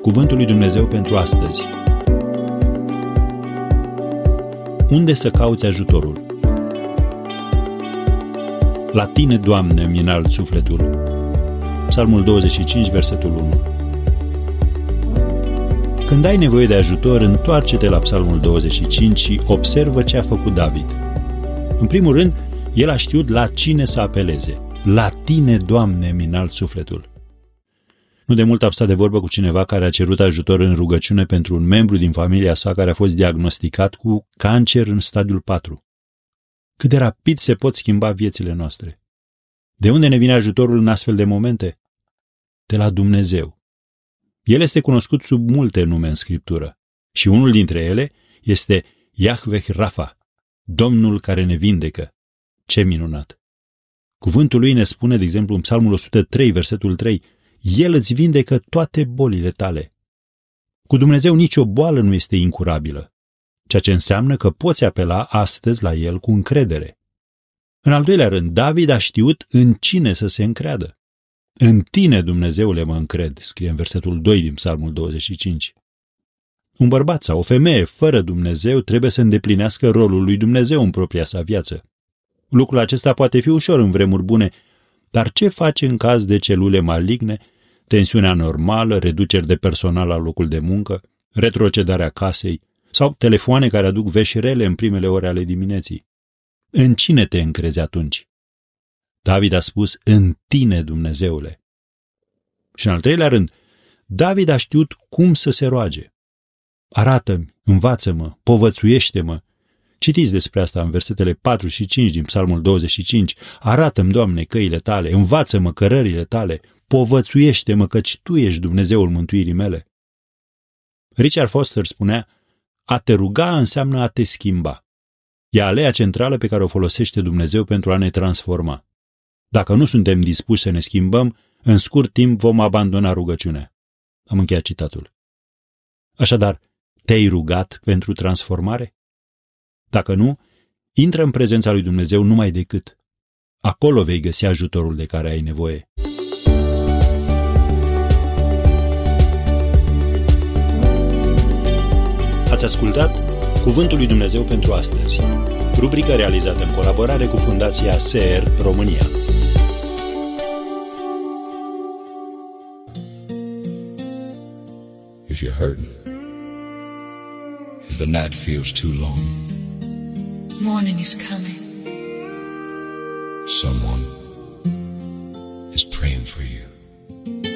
Cuvântul lui Dumnezeu pentru astăzi. Unde să cauți ajutorul? La tine, Doamne, îmi înalt sufletul. Psalmul 25, versetul 1. Când ai nevoie de ajutor, întoarce-te la Psalmul 25 și observă ce a făcut David. În primul rând, el a știut la cine să apeleze. La tine, Doamne, îmi înalt sufletul. Nu de mult am stat de vorbă cu cineva care a cerut ajutor în rugăciune pentru un membru din familia sa care a fost diagnosticat cu cancer în stadiul 4. Cât de rapid se pot schimba viețile noastre. De unde ne vine ajutorul în astfel de momente? De la Dumnezeu. El este cunoscut sub multe nume în Scriptură și unul dintre ele este Yahweh Rafa, Domnul care ne vindecă. Ce minunat! Cuvântul lui ne spune, de exemplu, în Psalmul 103, versetul 3, El îți vindecă toate bolile tale. Cu Dumnezeu nicio boală nu este incurabilă, ceea ce înseamnă că poți apela astăzi la El cu încredere. În al doilea rând, David a știut în cine să se încreadă. În tine, Dumnezeule, mă încred, scrie în versetul 2 din Psalmul 25. Un bărbat sau o femeie fără Dumnezeu trebuie să îndeplinească rolul lui Dumnezeu în propria sa viață. Lucrul acesta poate fi ușor în vremuri bune, dar ce face în caz de celule maligne, tensiunea normală, reduceri de personal la locul de muncă, retrocedarea casei sau telefoane care aduc vești rele în primele ore ale dimineții? În cine te încrezi atunci? David a spus, în tine, Dumnezeule. Și în al treilea rând, David a știut cum să se roage. Arată-mi, învață-mă, povățuiește-mă. Citiți despre asta în versetele 4 și 5 din Psalmul 25. Arată-mi, Doamne, căile tale, învață-mă cărările tale, povățuiește-mă, căci Tu ești Dumnezeul mântuirii mele. Richard Foster spunea, a te ruga înseamnă a te schimba. E aleea centrală pe care o folosește Dumnezeu pentru a ne transforma. Dacă nu suntem dispuși să ne schimbăm, în scurt timp vom abandona rugăciunea. Am încheiat citatul. Așadar, te-ai rugat pentru transformare? Dacă nu, intră în prezența lui Dumnezeu numai decât. Acolo vei găsi ajutorul de care ai nevoie. Ați ascultat Cuvântul lui Dumnezeu pentru astăzi, rubrică realizată în colaborare cu Fundația SER România. If you're hurting, if the night feels too long, morning is coming. someone